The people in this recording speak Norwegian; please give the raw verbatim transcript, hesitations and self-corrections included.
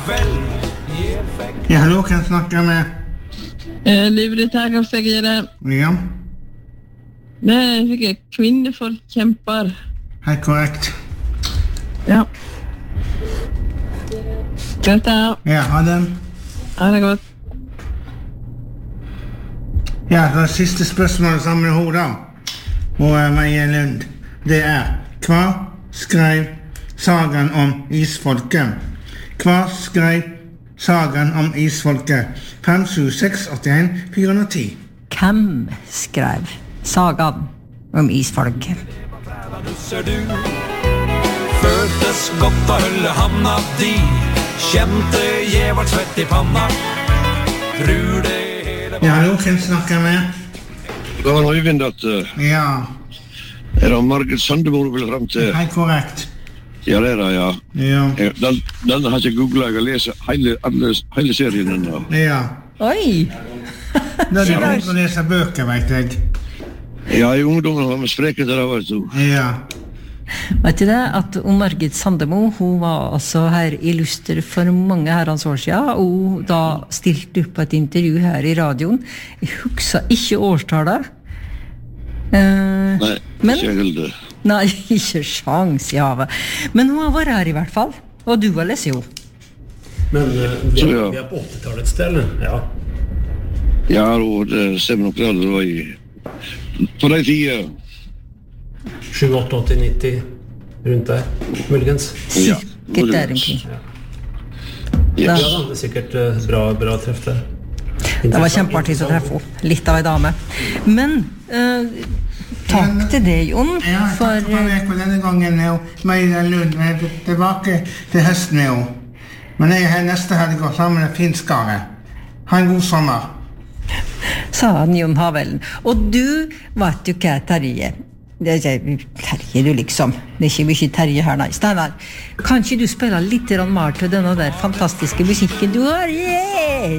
Ja, hallo, kan jeg snakke med? Eh, Livret her, hva skal jeg gjøre? Ja, Det er sikkert kvinnefolkkjemper. helt korrekt. Ja. Greit da. Ja, ha det. Ha det godt. Ja, så siste spørsmål sammen med hodet. Og uh, Marie Lund. Det er, hva skrev sagaen om isfolket? Hva skrev sagaen om isfolket? fem sju seks åtte en fire nul ti. Hvem skrev sagaen om isfolket? Føltes godt å holde handa di, kjente jævart svett i panna. Tror det hele Ja, hallo, kan jeg snakke med? Det var Øyvind at uh, Ja, er det Margit Sandemo du vil frem til? helt korrekt. Ja, det er det, ja. Ja, Eh, Den, den har jeg googlet, jeg har lest hele, alle, hele serien ennå. ja. Oi! Da er det begynt å lese bøker, vet jeg. Ja, i ungdommen var vi spreket der, vet du. Ja, Vet du det, at om Margit Sandemo, hun var altså her i Luster for mange herrens år siden, og hun da stilte opp på et intervju her i radioen. Jeg husker ikke årstallet. Eh, Nei, Men- ikke heller. nei, ikke sjans i havet. Men hun har vært her i hvert fall, og du har lest jo. Men eh, vi, Så, er, ja. vi er på åttitallet sted, eller? Ja. Ja, og det stemmer nok det, det var i... På de tida, sju, åtte, åtti, nitti, rundt der, muligens. ja. Sikkert der omkring. Ja. Ja, da, det er sikkert eh, bra, bra treff der. Det var kjempeartig å treffe henne. Litt av en dame. Men eh, takk til deg, Jon, ja for takk for meg på denne gangen. Og Marie Lund, jeg er tilbake til høsten med henne. Men jeg er her neste helg og sammen med finskare. Ha en god sommer. sa han Jon Havellen. Og du vet jo hva Terje det er ikke Terje du liksom det er ikke mye Terje her, nei Steinar, kan ikke du spille litt mer til denne der fantastiske musikken du har? Yeah!